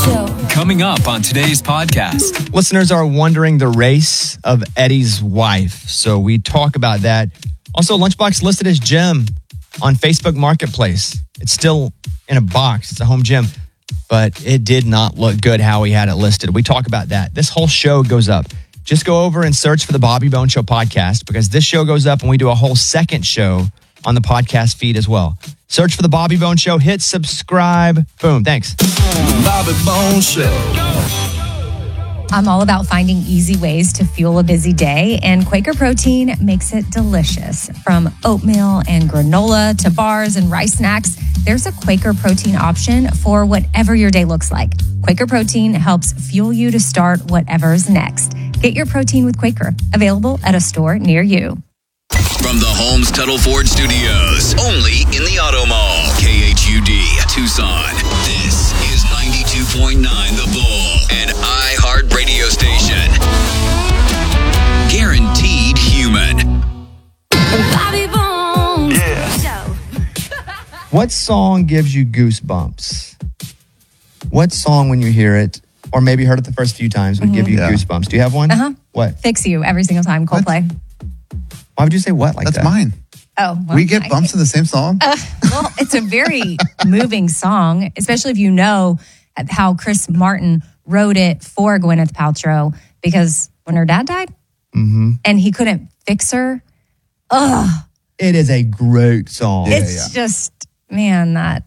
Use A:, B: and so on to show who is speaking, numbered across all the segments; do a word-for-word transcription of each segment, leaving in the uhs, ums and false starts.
A: Show.
B: Coming up on today's podcast.
C: Listeners are wondering the race of Eddie's wife. So we talk about that. Also, Lunchbox listed as gym on Facebook Marketplace. It's still in a box. It's a home gym. But it did not look good how he had it listed. We talk about that. This whole show goes up. Just go over and search for the Bobby Bone Show podcast because this show goes up and we do a whole second show on the podcast feed as well. Search for the Bobby Bone Show. Hit subscribe. Boom. Thanks.
D: Bobby Bone Show.
E: I'm all about finding easy ways to fuel a busy day, and Quaker Protein makes it delicious. From oatmeal and granola to bars and rice snacks, there's a Quaker Protein option for whatever your day looks like. Quaker Protein helps fuel you to start whatever's next. Get your protein with Quaker, available at a store near you.
F: From the Holmes Tuttle Ford Studios, only in the Auto Mall, K H U D, Tucson. This is ninety-two point nine The Bull, an iHeart radio station. Guaranteed human.
A: Bobby Bone
D: Yeah.
A: Show.
C: What song gives you goosebumps? What song, when you hear it, or maybe heard it the first few times, would give you
G: Yeah.
C: goosebumps? Do you have one?
E: Uh-huh.
C: What?
E: Fix You every single time, Coldplay.
C: Why would you say what like
G: That's
C: that?
G: mine.
E: Oh, well,
G: We get
E: I-
G: bumps in the same song?
E: Uh, well, it's a very moving song, especially if you know how Chris Martin wrote it for Gwyneth Paltrow because when her dad died
C: Mm-hmm.
E: and he couldn't fix her, ugh,
C: It is a great song.
G: Yeah,
E: it's just, man, that,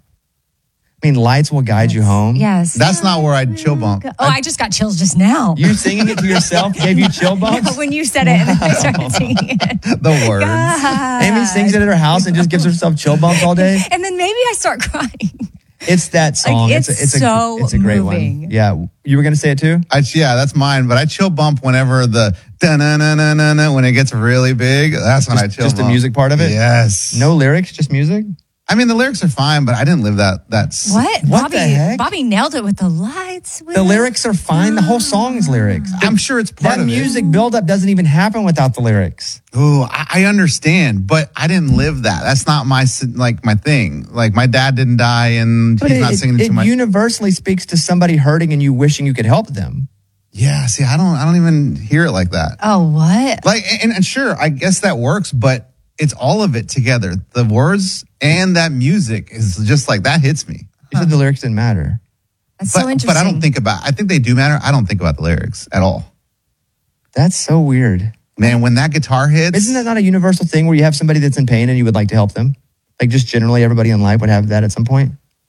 C: I mean, Lights Will Guide You Home.
E: yes.
G: That's not where I'd chill bump.
E: Oh, I just got chills just now.
C: You singing it to yourself gave you chill bumps?
E: when you said it and then I started singing it.
G: The words.
E: God.
C: Amy sings it at her house and just gives herself chill bumps all day.
E: And then maybe I start crying.
C: It's that song.
E: Like, it's
C: a, it's
E: so
C: a, it's a great
E: moving.
C: one. Yeah. You were going to say it too?
G: I, yeah, that's mine. But I chill bump whenever the da-na-na-na-na-na, when it gets really big. That's when
C: Just,
G: I chill
C: just
G: bump.
C: the music part of it?
G: Yes.
C: No lyrics, just music?
G: I mean, the lyrics are fine, but I didn't live that. That's
E: What?
C: What
E: Bobby,
C: the heck?
E: Bobby nailed it with the lights.
C: The lyrics are fine. The whole song is lyrics.
G: I'm sure it's part
C: That
G: of
C: music buildup doesn't even happen without the lyrics.
G: it. Ooh, I, I understand, but I didn't live that. That's not my s- like my thing. Like my dad didn't die, and
C: But
G: he's
C: it,
G: not singing
C: it
G: too much.
C: universally speaks to somebody hurting and you wishing you could help them.
G: Yeah, see, I don't, I don't even hear it like that.
E: Oh, what?
G: Like, and, and sure, I guess that works, but it's all of it together. The words and that music is just like, that hits me.
C: You said the lyrics didn't matter.
E: That's
G: But,
E: so interesting.
G: but I don't think about, I think they do matter. I don't think about the lyrics at all.
C: That's so weird.
G: Man, when that guitar hits.
C: Isn't that not a universal thing where you have somebody that's in pain and you would like to help them? Like just generally everybody in life would have that at some point?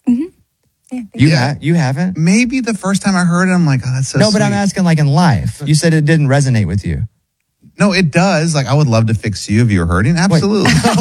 E: Yeah,
C: You,
G: Yeah.
C: ha- you haven't?
G: Maybe the first time I heard it, I'm like, oh, that's so
C: No, but I'm
G: sweet.
C: asking like in life. You said it didn't resonate with you.
G: No, it does. Like, I would love to fix you if you were hurting. Absolutely.